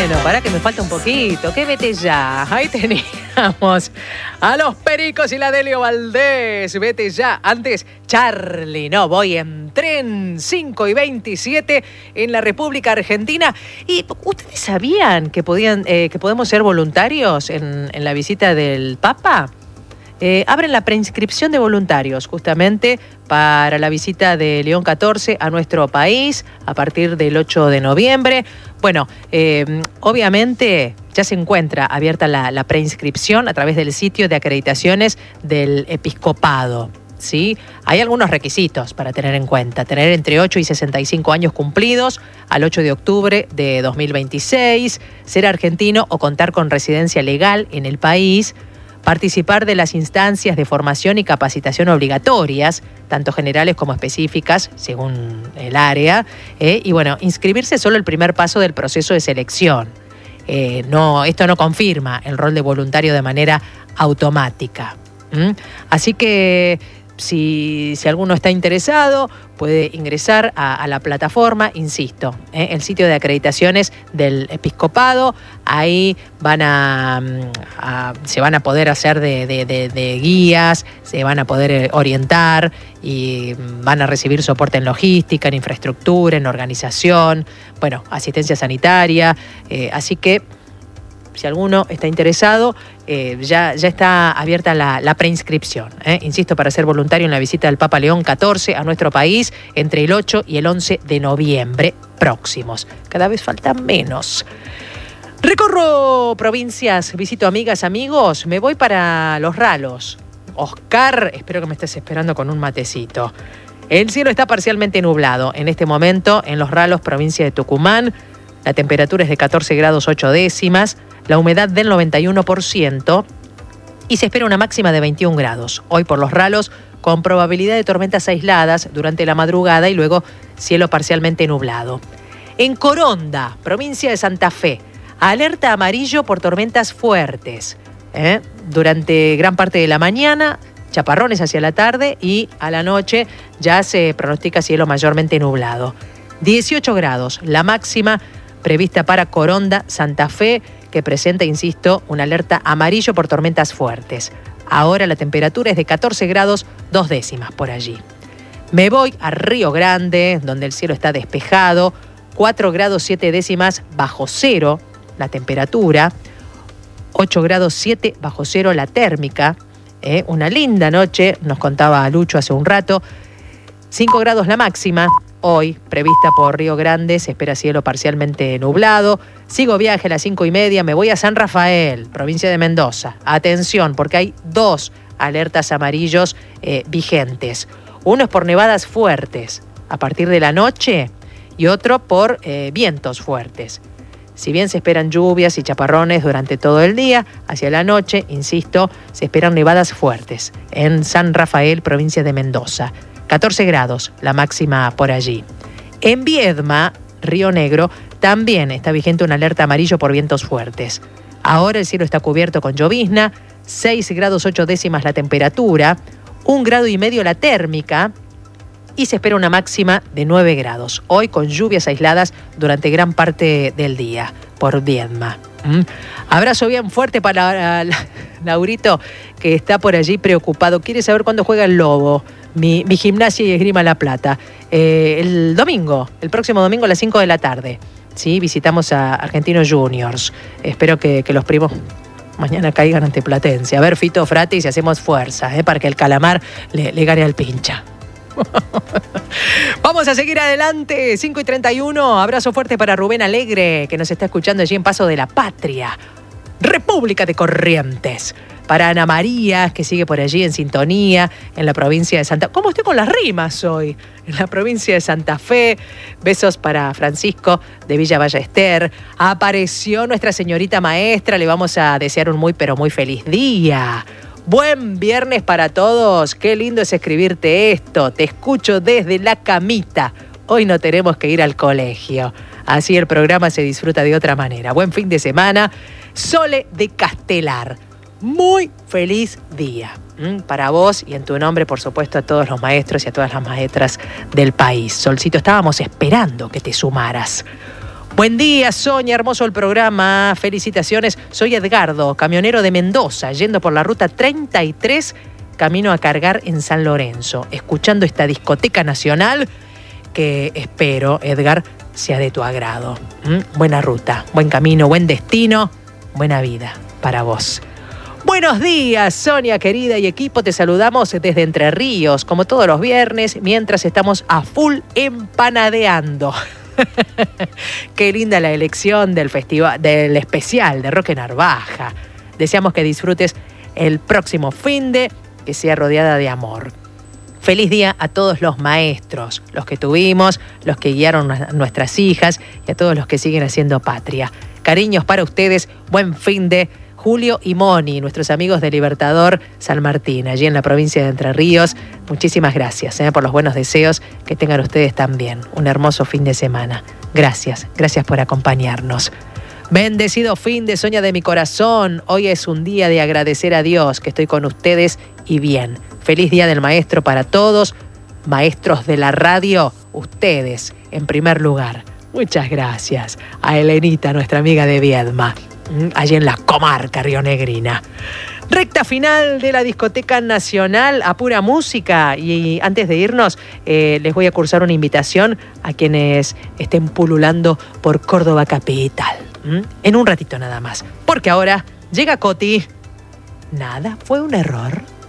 Bueno, para que me falta un poquito. ¿Qué vete ya? Ahí teníamos a los Pericos y la Delio Valdés. Vete ya. Antes, Charly, no voy en tren 5:27 en la República Argentina. ¿Y ustedes sabían que podemos ser voluntarios en la visita del Papa? Abren la preinscripción de voluntarios justamente para la visita de León XIV a nuestro país a partir del 8 de noviembre. Bueno, obviamente ya se encuentra abierta la preinscripción a través del sitio de acreditaciones del episcopado. ¿Sí? Hay algunos requisitos para tener en cuenta. Tener entre 8 y 65 años cumplidos al 8 de octubre de 2026, ser argentino o contar con residencia legal en el país, participar de las instancias de formación y capacitación obligatorias, tanto generales como específicas, según el área, y bueno, inscribirse es solo el primer paso del proceso de selección. Esto no confirma el rol de voluntario de manera automática. Así que si alguno está interesado, puede ingresar a la plataforma, insisto, el sitio de acreditaciones del episcopado. Ahí se van a poder hacer de guías, se van a poder orientar y van a recibir soporte en logística, en infraestructura, en organización, bueno, asistencia sanitaria. Así que si alguno está interesado, ya está abierta la preinscripción. Insisto, para ser voluntario en la visita del Papa León XIV a nuestro país entre el 8 y el 11 de noviembre próximos. Cada vez faltan menos. Recorro provincias, visito amigas, amigos, me voy para Los Ralos. Oscar, espero que me estés esperando con un matecito. El cielo está parcialmente nublado en este momento en Los Ralos, provincia de Tucumán. La temperatura es de 14 grados 8 décimas. La humedad del 91% y se espera una máxima de 21 grados. Hoy por Los Ralos, con probabilidad de tormentas aisladas durante la madrugada y luego cielo parcialmente nublado. En Coronda, provincia de Santa Fe, alerta amarillo por tormentas fuertes. Durante gran parte de la mañana, chaparrones hacia la tarde y a la noche ya se pronostica cielo mayormente nublado. 18 grados, la máxima prevista para Coronda, Santa Fe, que presenta, insisto, una alerta amarillo por tormentas fuertes. Ahora la temperatura es de 14 grados 2 décimas por allí. Me voy a Río Grande, donde el cielo está despejado, 4 grados 7 décimas bajo cero la temperatura, 8 grados 7 bajo cero la térmica. Una linda noche, nos contaba Lucho hace un rato, 5 grados la máxima. Hoy, prevista por Río Grande, se espera cielo parcialmente nublado. Sigo viaje a las 5:30, me voy a San Rafael, provincia de Mendoza. Atención, porque hay 2 alertas amarillos vigentes. Uno es por nevadas fuertes a partir de la noche y otro por vientos fuertes. Si bien se esperan lluvias y chaparrones durante todo el día, hacia la noche, insisto, se esperan nevadas fuertes en San Rafael, provincia de Mendoza. 14 grados, la máxima por allí. En Viedma, Río Negro, también está vigente una alerta amarillo por vientos fuertes. Ahora el cielo está cubierto con llovizna, 6 grados 8 décimas la temperatura, 1,5 grados la térmica y se espera una máxima de 9 grados. Hoy con lluvias aisladas durante gran parte del día por Viedma. Abrazo bien fuerte para Laurito, que está por allí preocupado. Quiere saber cuándo juega el Lobo. Mi Gimnasia y Esgrima La Plata. El próximo domingo a las 5 de la tarde. ¿Sí? Visitamos a Argentinos Juniors. Espero que los primos mañana caigan ante Platense. A ver, Fito Frati, si hacemos fuerza, para que el Calamar le gane al Pincha. Vamos a seguir adelante, 5:31. Abrazo fuerte para Rubén Alegre, que nos está escuchando allí en Paso de la Patria, República de Corrientes. Para Ana María, que sigue por allí en sintonía, en la provincia de Santa Fe. ¿Cómo estoy con las rimas hoy? En la provincia de Santa Fe. Besos para Francisco de Villa Ballester. Apareció nuestra señorita maestra. Le vamos a desear un muy, pero muy feliz día. Buen viernes para todos. Qué lindo es escribirte esto. Te escucho desde la camita. Hoy no tenemos que ir al colegio. Así el programa se disfruta de otra manera. Buen fin de semana. Sole de Castelar. Muy feliz día para vos y en tu nombre, por supuesto, a todos los maestros y a todas las maestras del país. Solcito, estábamos esperando que te sumaras. Buen día, Sonia, hermoso el programa, felicitaciones. Soy Edgardo, camionero de Mendoza, yendo por la ruta 33, camino a cargar en San Lorenzo, escuchando esta discoteca nacional que espero, Edgar, sea de tu agrado. Buena ruta, buen camino, buen destino, buena vida para vos. Buenos días, Sonia querida y equipo, te saludamos desde Entre Ríos, como todos los viernes, mientras estamos a full empanadeando. Qué linda la elección del festival, del especial de Roque Narvaja. Deseamos que disfrutes el próximo finde, que sea rodeada de amor. Feliz día a todos los maestros, los que tuvimos, los que guiaron a nuestras hijas y a todos los que siguen haciendo patria. Cariños para ustedes, buen finde. Julio y Moni, nuestros amigos de Libertador San Martín, allí en la provincia de Entre Ríos. Muchísimas gracias por los buenos deseos que tengan ustedes también. Un hermoso fin de semana. Gracias por acompañarnos. Bendecido fin de Sonia de mi corazón. Hoy es un día de agradecer a Dios que estoy con ustedes y bien. Feliz Día del Maestro para todos. Maestros de la radio, ustedes en primer lugar. Muchas gracias a Elenita, nuestra amiga de Viedma, allí en la comarca rionegrina. Recta final de la discoteca nacional a pura música. Y antes de irnos, les voy a cursar una invitación a quienes estén pululando por Córdoba capital. En un ratito nada más. Porque ahora llega Coti. Nada fue un error.